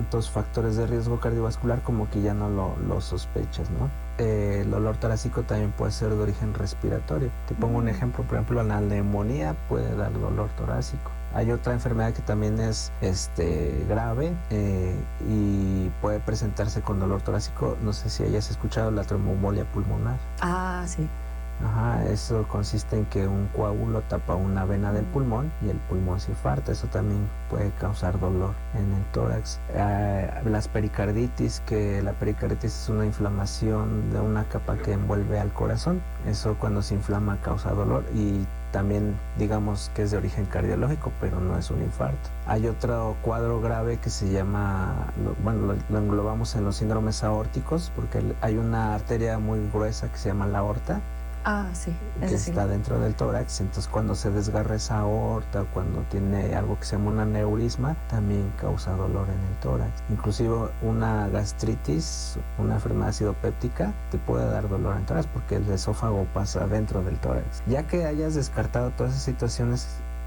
tantos factores de riesgo cardiovascular como que ya no lo sospechas, ¿no? El dolor torácico también puede ser de origen respiratorio. Te pongo un ejemplo, por ejemplo, la neumonía puede dar dolor torácico. Hay otra enfermedad que también es grave y puede presentarse con dolor torácico. No sé si hayas escuchado la tromboembolia pulmonar. Ah, sí. Ajá, eso consiste en que un coágulo tapa una vena del pulmón y el pulmón se infarta. Eso también puede causar dolor en el tórax. Las pericarditis, que la pericarditis es una inflamación de una capa que envuelve al corazón. Eso cuando se inflama causa dolor y también digamos que es de origen cardiológico, pero no es un infarto. Hay otro cuadro grave que se llama, lo englobamos en los síndromes aórticos, porque hay una arteria muy gruesa que se llama la aorta, Ah, sí. que está dentro del tórax. Entonces cuando se desgarra esa aorta, cuando tiene algo que se llama un aneurisma, también causa dolor en el tórax. Inclusive una gastritis, una enfermedad ácido péptica, te puede dar dolor en el tórax porque el esófago pasa dentro del tórax. Ya que hayas descartado todas esas situaciones,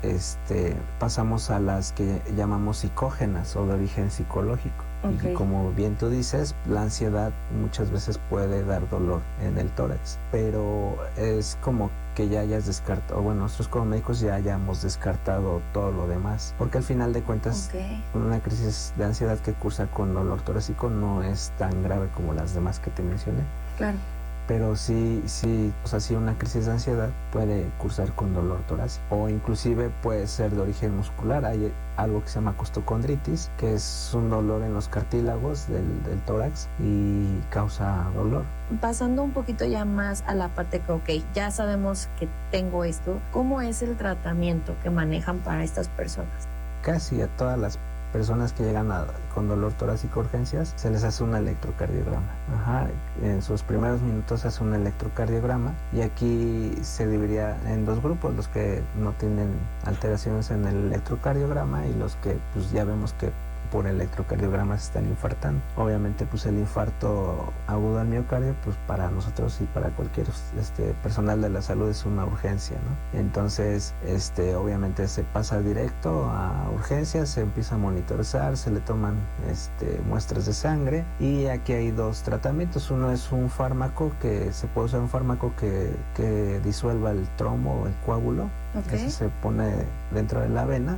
pasamos a las que llamamos psicógenas o de origen psicológico. Okay. Y como bien tú dices, la ansiedad muchas veces puede dar dolor en el tórax, pero es como que ya hayas descartado, bueno, nosotros como médicos ya hayamos descartado todo lo demás, porque al final de cuentas una crisis de ansiedad que cursa con dolor torácico no es tan grave como las demás que te mencioné. Claro. Pero sí, o sea, sí una crisis de ansiedad puede cursar con dolor torácico o inclusive puede ser de origen muscular. Hay algo que se llama costocondritis, que es un dolor en los cartílagos del tórax y causa dolor. Pasando un poquito ya más a la parte que, ya sabemos que tengo esto, ¿cómo es el tratamiento que manejan para estas personas? Casi a todas las personas que llegan con dolor torácico urgencias, se les hace un electrocardiograma. Ajá, en sus primeros minutos se hace un electrocardiograma y aquí se dividiría en dos grupos, los que no tienen alteraciones en el electrocardiograma y los que pues ya vemos que por electrocardiograma se están infartando. Obviamente pues el infarto agudo al miocardio pues para nosotros y para cualquier personal de la salud es una urgencia, ¿no? Entonces obviamente se pasa directo a urgencias, se empieza a monitorizar, se le toman muestras de sangre y aquí hay dos tratamientos. Uno es un fármaco que se puede usar, un fármaco que disuelva el trombo o el coágulo. Okay. Eso se pone dentro de la vena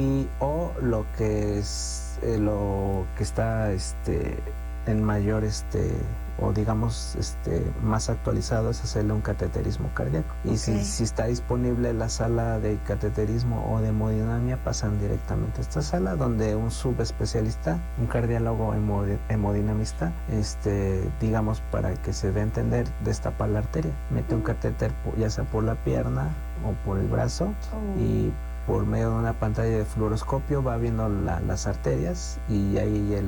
o lo que es lo que está en mayor o digamos más actualizado es hacerle un cateterismo cardíaco. Y si está disponible la sala de cateterismo o de hemodinamia, pasan directamente a esta sala donde un subespecialista, un cardiólogo hemodinamista, digamos para que se dé a entender, destapa la arteria, mete un catéter ya sea por la pierna o por el brazo y por medio de una pantalla de fluoroscopio va viendo las arterias y ahí